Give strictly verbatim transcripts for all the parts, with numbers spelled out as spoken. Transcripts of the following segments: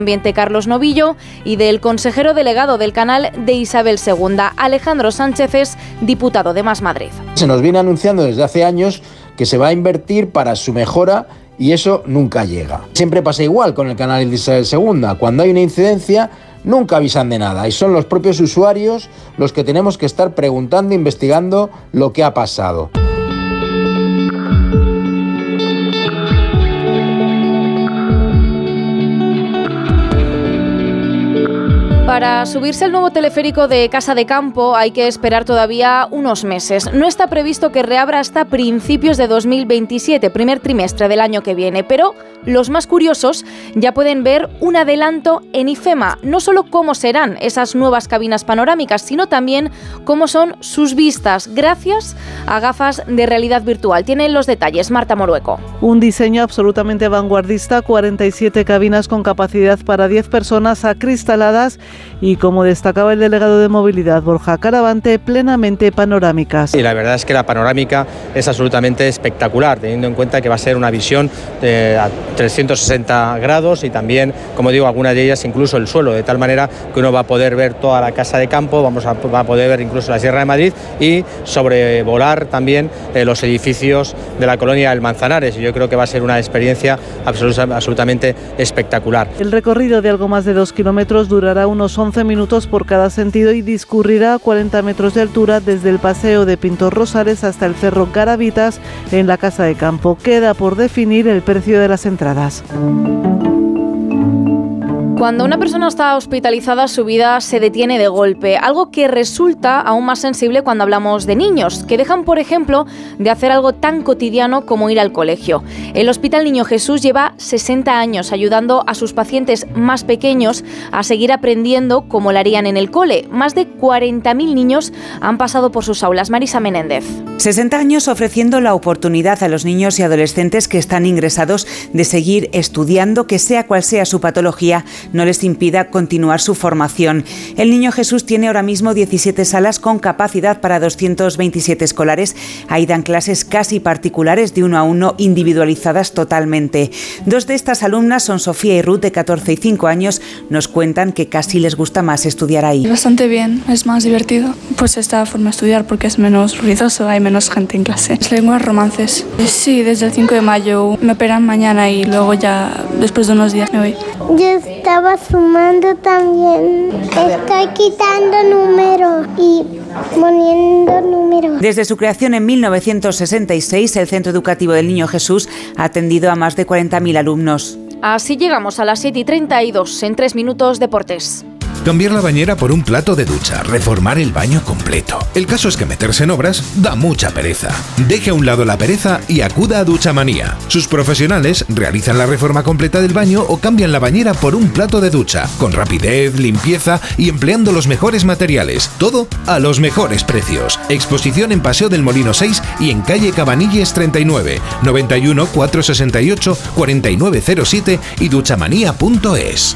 Ambiente Carlos Novillo y del consejero delegado del canal de Isabel segunda. Alejandro Sánchez es diputado de Más Madrid. Se nos viene anunciando desde hace años que se va a invertir para su mejora y eso nunca llega. Siempre pasa igual con el canal de Isabel segunda. Cuando hay una incidencia, nunca avisan de nada y son los propios usuarios los que tenemos que estar preguntando e investigando lo que ha pasado. Para subirse al nuevo teleférico de Casa de Campo hay que esperar todavía unos meses. No está previsto que reabra hasta principios de dos mil veintisiete, primer trimestre del año que viene, pero los más curiosos ya pueden ver un adelanto en IFEMA, no solo cómo serán esas nuevas cabinas panorámicas, sino también cómo son sus vistas, gracias a gafas de realidad virtual. Tienen los detalles Marta Morueco. Un diseño absolutamente vanguardista, cuarenta y siete cabinas con capacidad para diez personas acristaladas y, como destacaba el delegado de movilidad Borja Caravante, plenamente panorámicas. Y la verdad es que la panorámica es absolutamente espectacular, teniendo en cuenta que va a ser una visión de a trescientos sesenta grados y también, como digo, algunas de ellas incluso el suelo, de tal manera que uno va a poder ver toda la Casa de Campo, vamos a, va a poder ver incluso la Sierra de Madrid y sobrevolar también eh, los edificios de la colonia del Manzanares. Y yo creo que va a ser una experiencia absoluta, absolutamente espectacular. El recorrido de algo más de dos kilómetros durará unos once minutos por cada sentido y discurrirá a cuarenta metros de altura desde el Paseo de Pintor Rosales hasta el Cerro Garavitas en la Casa de Campo. Queda por definir el precio de las entradas. Cuando una persona está hospitalizada, su vida se detiene de golpe, algo que resulta aún más sensible cuando hablamos de niños, que dejan, por ejemplo, de hacer algo tan cotidiano como ir al colegio. El Hospital Niño Jesús lleva sesenta años ayudando a sus pacientes más pequeños a seguir aprendiendo como lo harían en el cole. Más de cuarenta mil niños han pasado por sus aulas. Marisa Menéndez. sesenta años ofreciendo la oportunidad a los niños y adolescentes que están ingresados de seguir estudiando, que sea cual sea su patología, no les impida continuar su formación. El Niño Jesús tiene ahora mismo diecisiete salas con capacidad para doscientos veintisiete escolares. Ahí dan clases casi particulares de uno a uno, individualizadas totalmente. Dos de estas alumnas son Sofía y Ruth, de catorce y cinco años. Nos cuentan que casi les gusta más estudiar ahí. Bastante bien, es más divertido. Pues esta forma de estudiar porque es menos ruidoso, hay menos gente en clase. Lenguas, romances. Sí, desde el cinco de mayo. Me operan mañana y luego ya después de unos días me voy. Yo estaba sumando también. Estoy quitando números y poniendo números. Desde su creación en mil novecientos sesenta y seis, el Centro Educativo del Niño Jesús ha atendido a más de cuarenta mil alumnos. Así llegamos a las siete y treinta y dos, en tres minutos deportes. Cambiar la bañera por un plato de ducha, reformar el baño completo. El caso es que meterse en obras da mucha pereza. Deje a un lado la pereza y acuda a Duchamanía. Sus profesionales realizan la reforma completa del baño o cambian la bañera por un plato de ducha, con rapidez, limpieza y empleando los mejores materiales. Todo a los mejores precios. Exposición en Paseo del Molino seis y en calle Cabanilles treinta y nueve, noventa y uno, cuatrocientos sesenta y ocho, cuarenta y nueve cero siete y duchamanía punto es.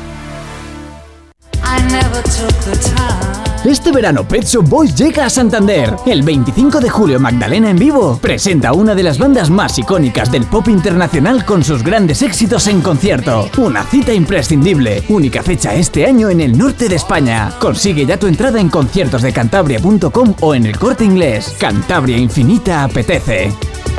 Este verano Pet Shop Boys llega a Santander. El veinticinco de julio Magdalena en vivo presenta una de las bandas más icónicas del pop internacional con sus grandes éxitos en concierto. Una cita imprescindible. Única fecha este año en el norte de España. Consigue ya tu entrada en conciertos de cantabria punto com o en el Corte Inglés. Cantabria Infinita apetece.